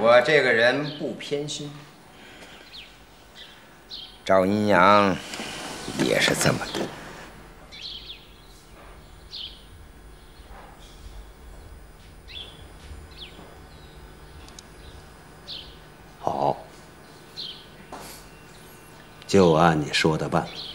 我这个人不偏心，赵阴阳也是这么的。 好，就按你说的办。